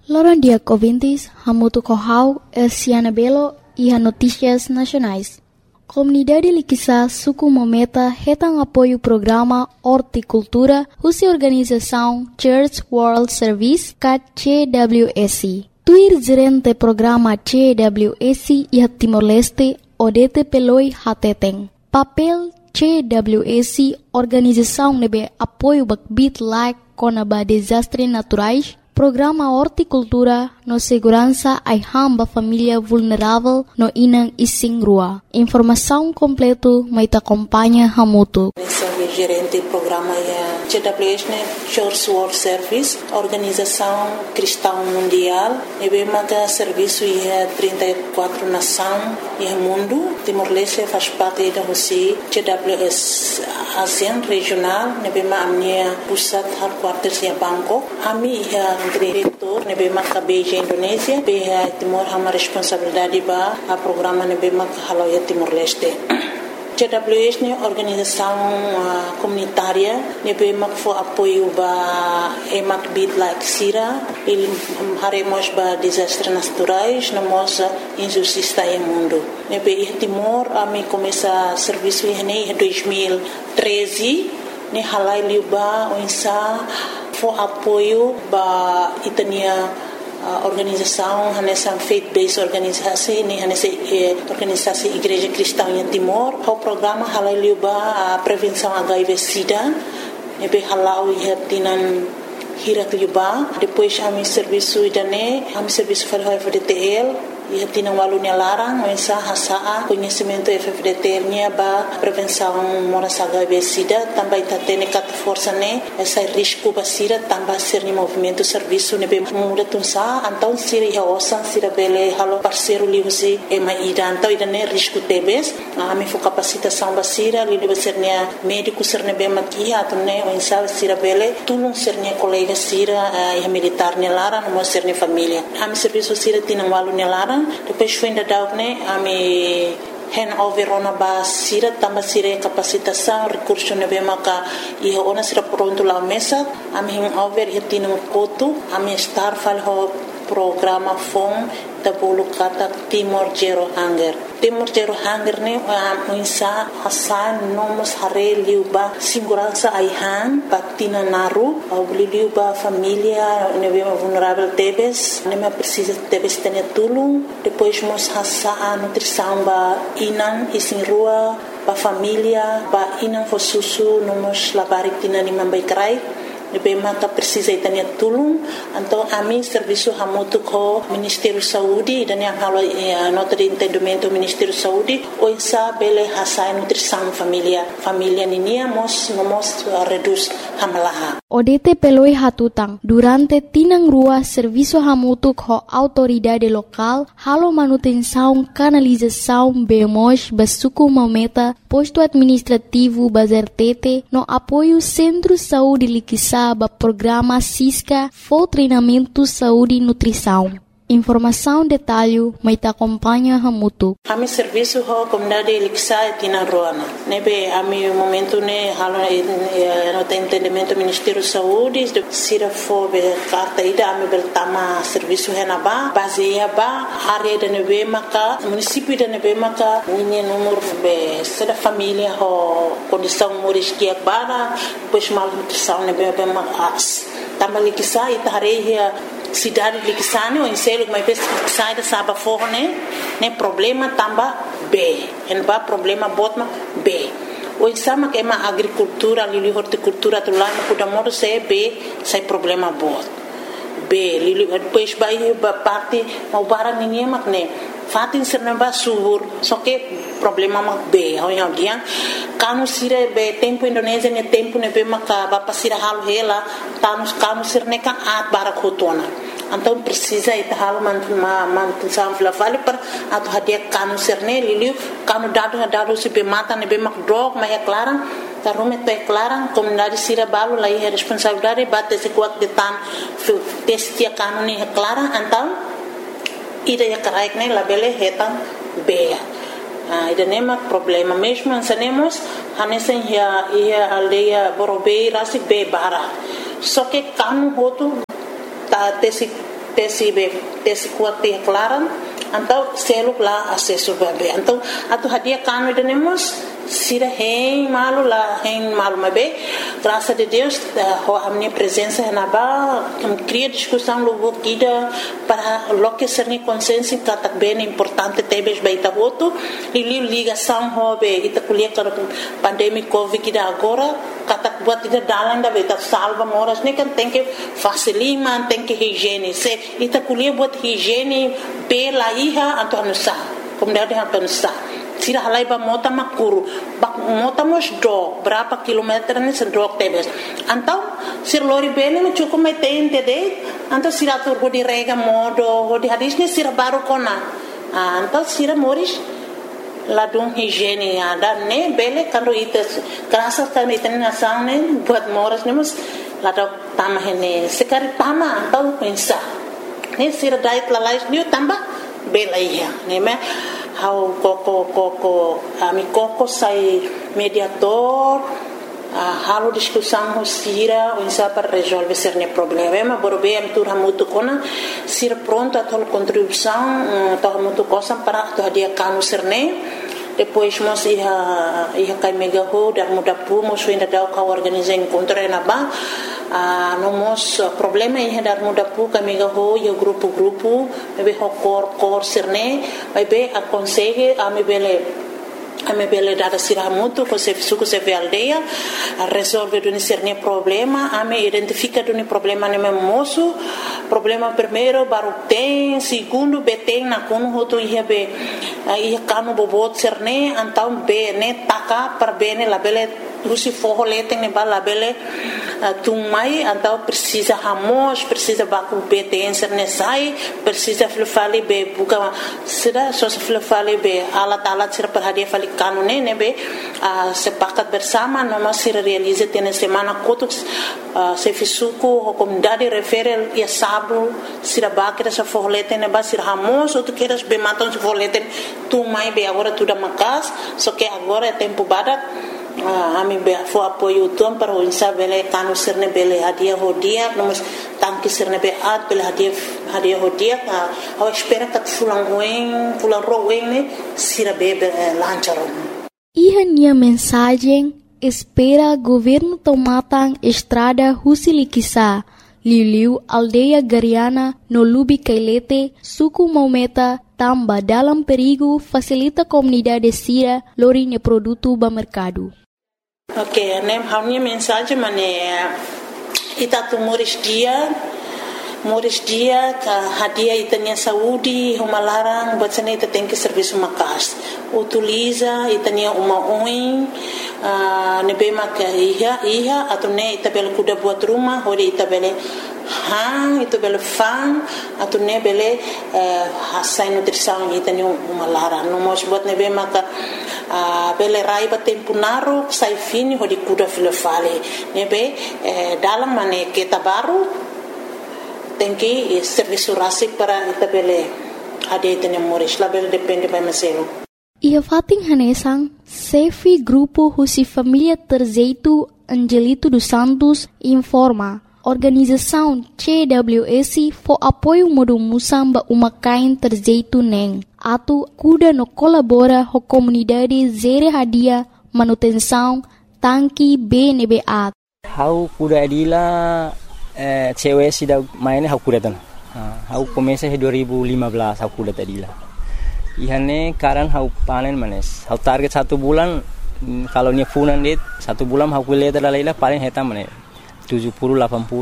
Loran dia ouvintes, hamutu kohau, Elsiana Belo e a Notícias Nacionais. Comunidade Liquiçá suku mometa retam apoio programa Horticultura, usa organização Church World Service, CWS. Tuir gerente programa CWS e Timor-Leste, Odete Peloi Hateteng. Papel CWS, organização nebe apoio bakbit like conaba desastres naturais, programa Horticultura no segurança ai hamba família vulnerável no inang ising rua. Informação completo mai ta acompanha hamutu. Gerente do programa CWS, Church World Service, Organização Cristã Mundial, e bem mata serviço e 34 nações e mundo. Timor-Leste faz parte da Rússia, CWS ASEAN regional, e bem ma amnia pusat headquarters ya Bangkok. Ami diretor, e bem ma Beijing Indonésia, bem Timor hama responsabilidade ba a programa e bem ma haloya Timor-Leste. CWS é organização comunitária, nebe makfo apoio ba emak bit like sira, ele haremos ba desastres naturais, namos injustiça em mundo. Nebe Timor ami começa serviço em 2013, ne halai liuba onsa fo apoio ba itania organização nessa faith-based organisasi ni nessa organisasi Igreja Cristã em Timor. O programa halaliuba a prevenção HIV/SIDA, nebe halau ihatinan hirak liuba. Depois ami serviço serviço para FDTL. E tinha um aluno larang, mas hasa conhecimento FFDT nya ba prevenção moras HIV/SIDA, também tá tendo cat força né essa risco basira também ser ni movimento serviço ne be muda tunsa então sira ya osan sira bele halo parceiro liusi e mai então ida ne risco tebes a mi fo capacitação basira li deve ser ne médico ser ne be makia to ne o insa sira bele tulung ser ne colega sira e militar ne larang mo ser ne família a mi serviço sira tinha um aluno larang. Depois foi ainda daune a me handover ona ba sira tamba sira capacitação recurso nebe maka e ona sira pronto lá mesa a me handover e tinha um coto a me estar fal ho programa FOM da bolo kata Timor Zero Hunger. Timor Zero Hunger ne insa hasan nomos hare liuba segurança aihan patina naru au liuba família nebe vulnerável tebes nebe precisa tebes tenia tulung depois mos hasa nutrição ba inan isin rua ba família ba inan fo susu nomos labari tina ni mambai krai nebe maka precisa itania tulung então a mim serviço hamutu ko Ministério Saúde dan yang halo nota de entendimento Ministério Saúde o insa bele hasa nutrição família ninia mos reduz hamalaha. Odete peloi hatutang durante tinang rua serviço hamutu ko autoridade local halo manutenção canalização bemos basuku mameta posto administrativo bazertete no apoio Centro Saúde Liquiçá ba programa SISCA for treinamento saúde e nutrição. Informação detalhe mai ta acompanha hamutu. Ami serviço ho comunidade Liquiçá tina roana. Nebe ami momento ne halo no entendimento Ministério Saúde sira fo be carta ida ami bertama serviço henaba baseia ba área de nebe maka município de nebe maka ninha número be seda família ho condição moris que bara depois mal nutrição nebe be mas tama Liquiçá itareia cidade de Liquiçane ou em selo mas sai da saba forne né problema tamba B en ba problema botma B o sama que ma agricultura ali horticultura tu lá no da modo se B sai problema bot B li depois vai ba parte o bara ninguém mak né fatin serna subur só que problema mak B ao dia kanu sire be tempo Indonésia ne tempo ne be maka ba pasira halu hela kanu sirne ka at barak hotona então precisa itahal mantenção vale para atu hadia kanu sirne liliu kanu dado se be mata ne be mak drog mas é clara tarume to é clara comunidade sira balu lá é responsabilidade bate se kuat de tan testia kanu ne é clara então ida ya karaik ne labele hetan beia ida nema problema mesmo ansanemos hanesen ia aldeia borobei rasi be bara só que kanu hotu ta tesi tesi kuat te klaran então seluk lá acesso bebê então atu hadia kanu denemos sira hein malu mabe graças a Deus a minha presença na ba cria discussão logo kida para loque ser ni consenso kata bem importante tebes baita voto e ligação hobe ita kuliah para pandemia covid kida agora kata buat ida dalam da baita salva moras ne kan tem que facilitar tem que higiene se ita kuliah buat higiene pela iha atau nusa kemudian atau nusa sira halai ba mota makuru mota mos do berapa kilometer ni sedok tebes antau sir lori bene no cukup metente de antau sira tur bodi rega modo bodi hadis ni sira baru kona antau sira moris ladung higiene ada ne bele kando ites kerasa kan iten nasane buat moras nemos ladok tamah ini sekali tamah antau pensa ne sira dait lalais ni tambah bela iya ne me how koko ami koko sai mediator halo discussão sira unsa para resolver ser ne problema borbe am tur hamutu kona sira pronto a tol contribuição to hamutu cosa para to dia kanu serne depois mos ia kai mega ho dar muda pu mos ainda dau ka organizar encontro na ba no mos problema ia dar muda pu ka mega ho ia grupo be ho cor serne vai be aconselhe a me bele dada sira muito com se suco se ve aldeia a resolver do cerne problema a me identifica do problema ne moço problema primeiro baru tem segundo beteng na kono hoto ia be ia kanu bobot cerne então be ne taka per bene la bele lusi forro leteng ne bala bele tumai então precisa ramos precisa baku beteng cerne sai precisa fale be buka sira só se fale be ala sira per hadia fale kanune nebe sepakat bersama noma sira realiza tene semana kotuk se fisuku o comunidade refere ia sabu sira bakira sa forlete neba sira ramos ou tu queres be matam se forlete tu mai be agora tudo makas só que agora é tempo badak ami be fo apoio tom para o insabele kanu sirne bele hadia hodia nomos tanki sirne be at bele hadia hodia a espera que fulan roen ne sira bebe lancharon Ihania mensagem espera governo tomatang estrada Husilikisa Liu aldeia Gariana no Lubi Kailete suku Maumeta tamba dalam perigo facilita comunidade sira lorinha produto ba mercado. Ok, nem a minha mensagem itatu Moris dia ka hadia itanya saúde uma larang buat sana ita tem que serviço makas utiliza itanya uma oin nebe maka iha atau ne ita bel kuda buat rumah hodi ita bele ita bele fan atau ne bele hasai nutrição itanya uma larang no mos buat nebe maka bele raiba tempo naru sai fini hodi kuda filofale nebe dalam mane kita baru tem que serviço rasik para itabele ade tene moris label depende by maselo ia fating hanesang sefi grupo husi família Terzeito Angelito dos Santos informa organização CWS for apoio modo musamba uma kain Terzeito neng atu kuda no colabora ho comunidade zere hadia manutenção tanki BNBA how kuda adila cewek sudah mainnya aku datang. Aku komesa 2015 aku datang tadi lah. Ihane karan aku panen manes. Aku target 1 bulan kalau ni funan dit 1 bulan aku lihat adalah paling hitam manes 70-80.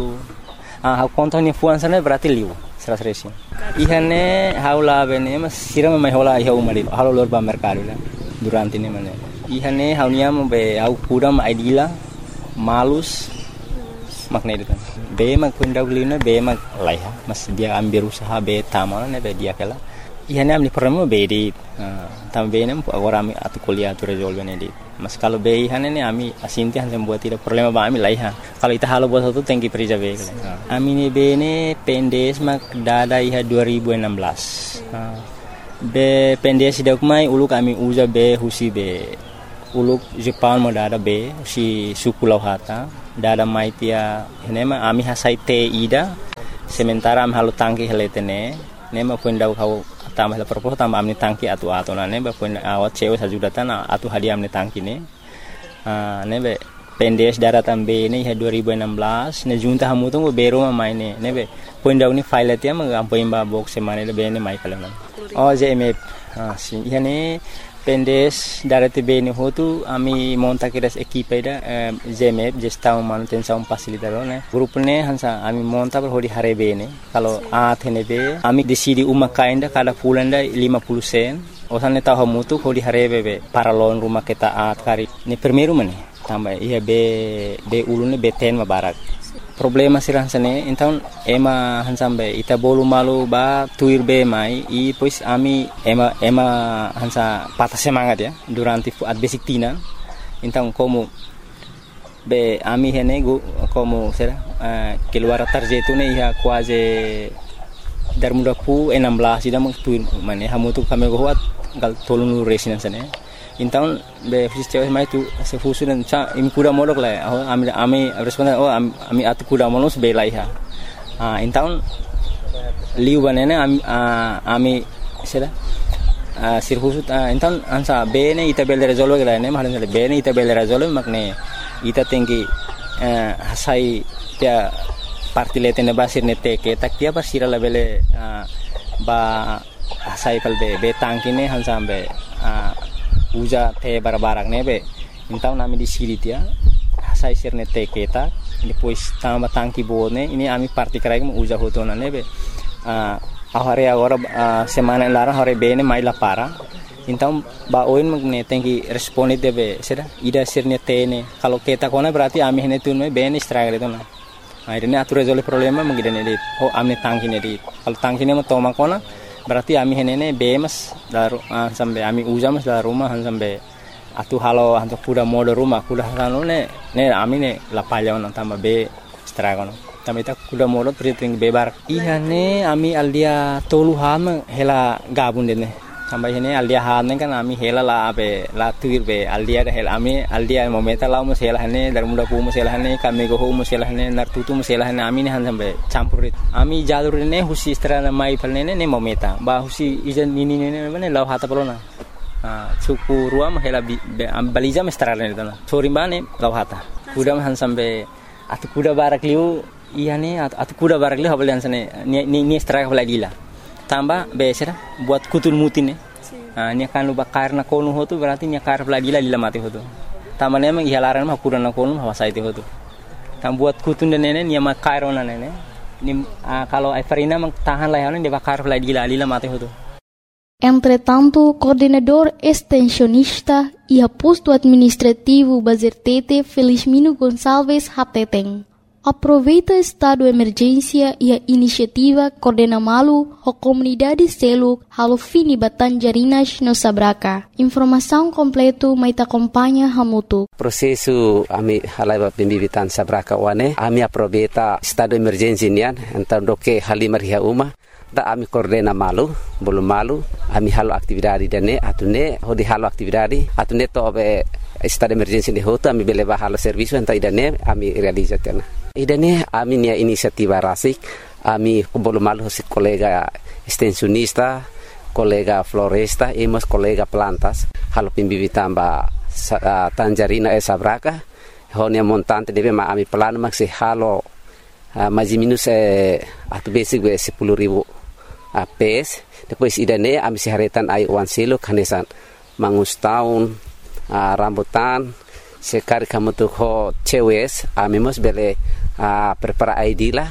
Aku kontak ni funan sana berarti liu 100. Ihane aku lah bene mas siram mai hola iha umari. Halo lor ba mercado lah durante ni manes. Ihane aku niam be aku kudam idila malus makna itu kan be mak pendahulunya be mak laiha mas dia ambil usaha be taman ne be dia kala ihane amni pertama be di tam be nem agora ami atu kuliah tu resolve ne di mas kalau be ihane ne ami asinti han buat tidak problema ba ami laiha kalau ita halo buat satu tengki perija be ami ne be ne pendes mak dada iha 2016 be pendes dak mai uluk ami uza be husi be uluk Jepang mo dada be si suku lauhata dada maitia henema ami hasai te ida sementara am halo tangki heletene ne ma pun dau kau tambah la propos tambah amni tangki atu ne ba pun awat cewek sajudatan atu hadiah amni tangki ne be pendes daratan be ne 2016 ne junta hamu tu bero ma maine ne be pun dau ni file atia ma ampo imba box semane le be ne mai kalam oh JMF si yani pendes darate be ne hotu ami monta kiras equipe da JMF gestão manutenção facilitador ne grupo ne hansa ami monta per hodi hare be ne kalau athene be ami decidi uma kainda kada fulanda 50 sen osane tahu mutu hodi hare be para lon rumah kita at kari ne primeiro mane tambah iya be ulune be ten mabarak problema sirah sane então ema hansambe ita bolu malu ba tuir be mai e pois ami ema hansa patah semangat ya durante at basic tina então como be ami hene como será keluar tarjeto ne ia quase dar muda pu 16 ida tuir mane hamutu kame goat gal tolunu resina sane então be fisi mai tu se fusunan cha im kuda modok la ami responda ami atu kuda monos be laiha então liu banana ami sera sirfusu então ansa be ne ita bel resolve la ne mahalan be ne ita bel resolve makne ita tengi hasai tia parti letene basir ne teke tak dia basira la bele ba hasai kal be tangkine hansambe uja te barbarak nebe então nami di siritia sai sirne te keta depois tamba tangki bone ini ami parti krai mu uja hotona nebe agora semana lara hore bene mai la para então ba oin magne tenki responde debe sera ida sirne tene kalau keta kona berarti ami hene tunme bene struggle itu na akhirnya atu resolve problema mengidane dit ami tangki ne dit kalau tangki ne toma kona berarti ami henene bemas daru sampai ami uja mas daru rumah sampai atu halo hantu kuda mode rumah kuda halo ne ami ne lapalya on tamba be stragono tamba ita kuda mode priting bebar iya ne ami aldia tolu ham hela gabun dene tamba hene aldia ham kan ami hela la be la tuir be aldia da hela ami aldia momenta la mus hela hene dar muda pu mus hela hene kami go mus hela hene nartutu mus hela hene ami ne han sampai campurit ami jalur ne husi strana mai palne ne momenta ba husi ijan nini ne ne law hata polona suku ruam hela baliza mestrana ne dana sorimbane law hata kuda han sampai atu kuda barak liu iya ne atu kuda barak liu hablan sane ni straka baladila tambah besera buat kutul mutin nya kan luba karna konu hotu berarti nya kar baladila lila mati hotu tambah ne mang ihalaran mah kuda na konu hawasai te hotu tam buat kutun dan nene nya makarona nene ni kalau Aifarina mang tahan lah de bakar baladila lila mati hotu. Entretanto, coordenador extensionista e posto administrativo Bazertete Felizmino Gonçalves Hateteng aproveita estado de emergência e a iniciativa coordena malu a comunidade selo halo fini Batanjarinas no Sabraca. Informação completa mai te acompanha hamutu. Processo ami halaiba pembibitan Sabraca wane ami aproveita estado de emergência nian então doke halimar hia uma da ami coordena malu belum malu ami halo aktividade dane atune hodi halo aktividade atune to be estado de emergência de hoto ami beleba halo serviço enta idane ami realizatena idane ami nia inisiativa rasik ami belum malu si kolega extensionista kolega floresta emos kolega plantas halo pimbibitan ba Tanjarina Sabraca honia montante debe ma ami plan maksi halo mais minus atu basic be 10.000 PS depois idane ami siharetan ai wan selo kanesan mangus tahun rambutan sekali kamu tuh ho cewes ami mos bele prepara ID lah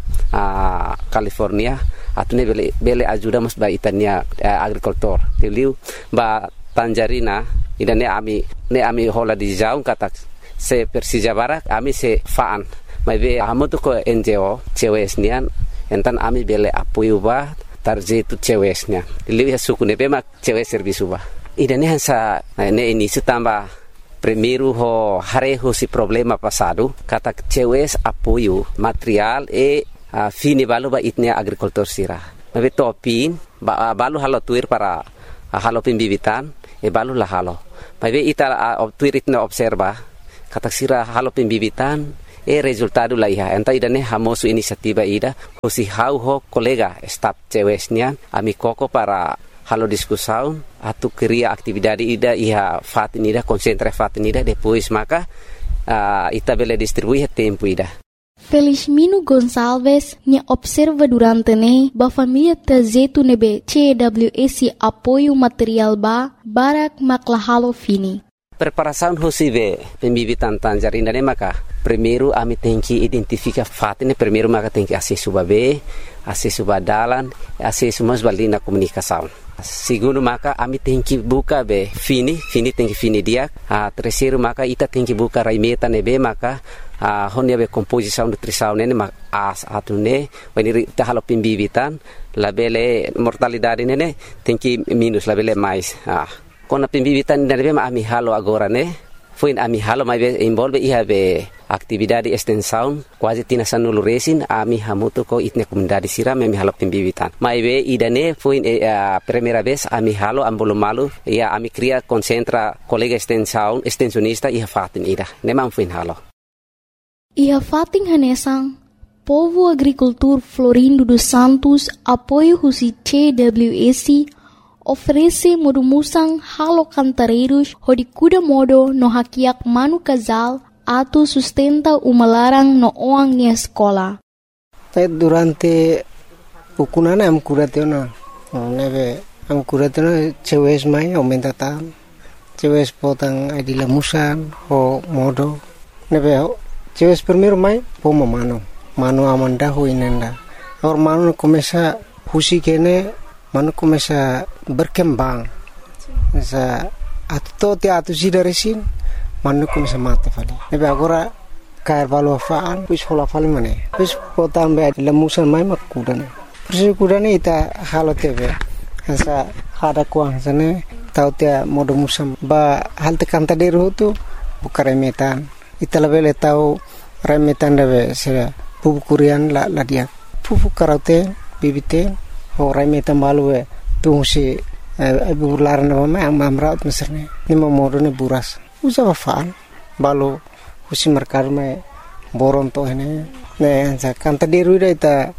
California atune bele ajuda mos ba itania agricultor tiliu ba Tanjarina idane ami hola di jauh kata se Persija Barak ami se faan mai be amu tu ko NGO cewesnian entan ami bele apoio ba tarjetu cewesnya lihat suku ne mak cewes servisu ba idane hansa ne ini setamba primeiro ho hareho si problema passado kata cewes apoio material fini balu ba itnia agricultor sira mai topin balu halo tuir para halo pimbibitan balu la halo mai be ita tuir itna observa kata sira halo pimbibitan resultado la iha enta idane hamosu inisiativa ida hosi hau ho kolega staf cewesnya ami koko para halo discussão atu cria atividade ida iha fatinida concentra fatinida depois maka ita bele distribui tempo ida. Felizmino Gonçalves nya observa durante ne ba família tazetu nebe CWS apoio material ba barak maklahalo fini. Preparação hosive pembibitan tanjarina ne maka primeiro ami tem que identificar fatine primeiro maka tem que acesso babe acesso badalan acesso mas balina comunicação. Segundo maka ami tem que buka be fini tem que fini dia. Terceiro maka ita tem que buka raimeta nebe maka honia be composição nutrição nene as atune when ita halo pembibitan labele mortalidade nene tem que minus labele mais. Kona pembibitan nene ma ami halo agora ne foi ami halo mai be envolve iha be atividade extensão quase tinasan nulu resin ami hamutu ko itne comunidade siram ami halo pembibitan mai be idane foi primeira vez ami halo ambolo malu ia ami cria concentra colega extensão extensionista iha fatin ida nemam foi halo iha fatin hanesang Povo Agricultor Florindo dos Santos apoio husi CWS oferece modumusang halo cantareiros hodi kuda modo no hakiak manu casal atu sustenta umalarang no oang ni escola. Durante ukunana am kuratena neve am kuratena cewes mai aumenta tam cewes potang adila musan ho modo neve cewes primeiro mai poma mano amanda ho inenda or mano começa husi kene mano começa berkembang sa atu sidaresin mano começa mata fali nebe agora cair valo faan pus hola fali mane pus potam be lemusan mai makudane persi kudane ita halo tebe sa hada kuang sane tau tia modo musam ba halte kanta deru tu bukare metan ita lebele tau remetan debe se pupu kurian la dia pupu karaute bibite Horai metan balu tu si bular na mama amraut meserne ni modo ne buras usa faan balu husi merkar me boron to ne anza kanta deru ita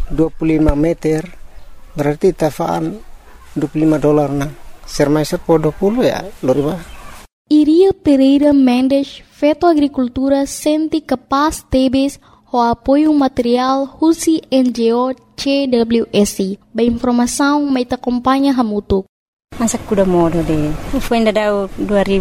25 meter berarti ta faan $25 na sermai po 20 ya loriba. Iria Pereira Mendes Feto Agricultura senti capaz tebes o apoio material husi NGO CWS. Ba informação mai ta acompanha hamutuk. Masa kuda modo de. Foi ainda dau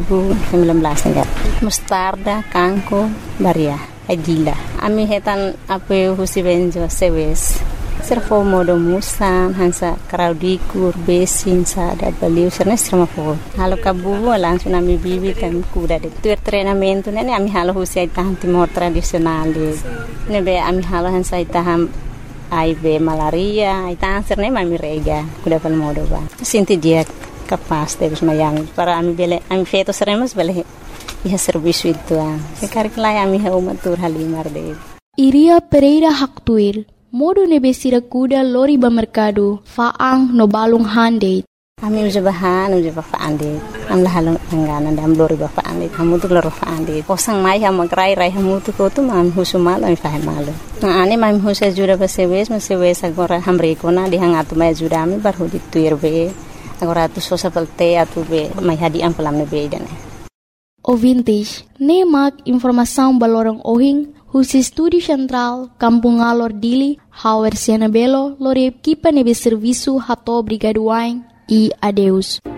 2019 ainda. Mostarda, kanko, baria, adila. Ami hetan apoio husi benjo sewes. Serfo modo musan hansa kraudikur besin sa da baliu sernes sama fo. Halo kabu langsung ami bibi kan kuda de. Tu treinamento nene ami halo husi itahan timor tradisional de. Nebe ami halo hansa itaham AIB malaria, itahan serne mami rega kuda pal modo ba. Sinti dia capaz de mayang para ami bele ami feto seremos bele iha serviço itu. Sekarang lai ami ha umatur halimar de. Iria Pereira Haktuir modo nebesira kuda lori ba mercado faang no balung hande. Ami uja bahan uja ba faande. Am la halong angganan dam lori ba faande. Hamu tu loro faande. Posang mai ha magrai rai hamu tu ko tu mam husumal ami fahe malu. Na ane mam husa jura ba sewes agora hamre ko na di hangatu mai jura ami bar hudi tuir be. Agora tu sosa pelte atu be mai hadi am pelam ne be dane. Ouvintes, nemak informação balorong ohing husi Estúdio Central, Kampung Alor Dili, Hauer Siana Belo, lori equipa nebe serviço rato obrigado e adeus.